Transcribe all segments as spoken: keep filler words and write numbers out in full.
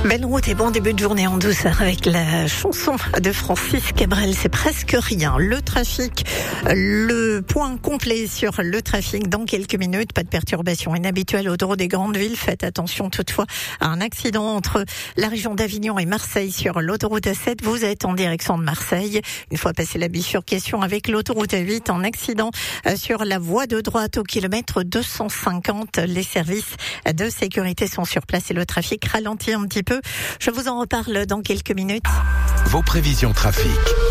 Belle route et bon début de journée en douceur avec la chanson de Francis Cabrel, c'est presque rien. Le trafic, le point complet sur le trafic dans quelques minutes. Pas de perturbation inhabituelle autour des grandes villes. Faites attention toutefois à un accident entre la région d'Avignon et Marseille sur l'autoroute A sept. Vous êtes en direction de Marseille. Une fois passé la bifurcation avec l'autoroute A huit, en accident sur la voie de droite au kilomètre deux cent cinquante. Les services de sécurité sont sur place et le trafic ralentit un petit peu. Je vous en reparle dans quelques minutes. Vos prévisions trafic.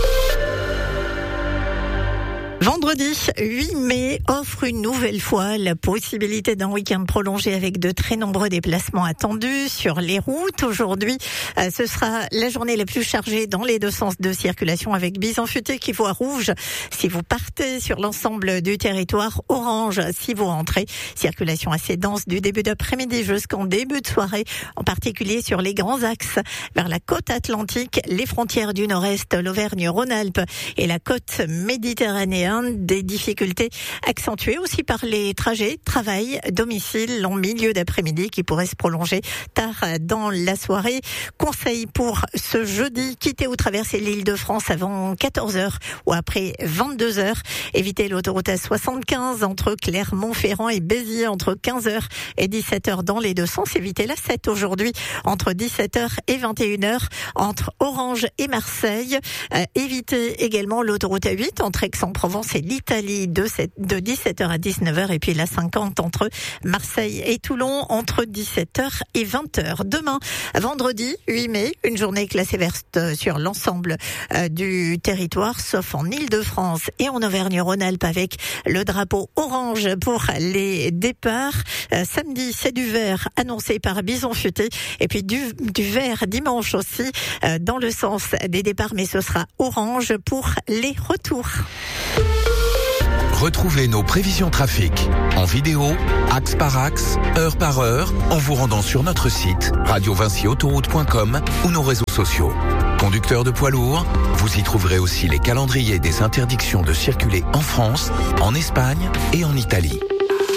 Vendredi huit mai offre une nouvelle fois la possibilité d'un week-end prolongé avec de très nombreux déplacements attendus sur les routes. Aujourd'hui, ce sera la journée la plus chargée dans les deux sens de circulation avec Bison Futé qui voit rouge si vous partez sur l'ensemble du territoire, orange si vous rentrez. Circulation assez dense du début d'après-midi jusqu'en début de soirée, en particulier sur les grands axes vers la côte atlantique, les frontières du nord-est, l'Auvergne-Rhône-Alpes et la côte méditerranéenne. Des difficultés accentuées aussi par les trajets travail-domicile en milieu d'après-midi qui pourraient se prolonger tard dans la soirée. Conseil pour ce jeudi, quitter ou traverser l'Île-de-France avant quatorze heures ou après vingt-deux heures. Évitez l'autoroute A soixante-quinze entre Clermont-Ferrand et Béziers entre quinze heures et dix-sept heures dans les deux sens. Évitez l'A sept aujourd'hui entre dix-sept heures et vingt et une heures entre Orange et Marseille. Euh, évitez également l'autoroute A huit entre Aix-en-Provence et l'Italie de, de dix-sept heures à dix-neuf heures et puis la cinquante entre Marseille et Toulon entre dix-sept heures et vingt heures. Demain, vendredi huit mai, une journée classée verte sur l'ensemble euh, du territoire sauf en Île-de-France et en Auvergne-Rhône-Alpes avec le drapeau orange pour les départs. Euh, samedi, c'est du vert annoncé par Bison Futé et puis du, du vert dimanche aussi euh, dans le sens des départs, mais ce sera orange pour les retours. Retrouvez nos prévisions trafic en vidéo, axe par axe, heure par heure, en vous rendant sur notre site radio vinci autoroute point com ou nos réseaux sociaux. Conducteurs de poids lourds, vous y trouverez aussi les calendriers des interdictions de circuler en France, en Espagne et en Italie.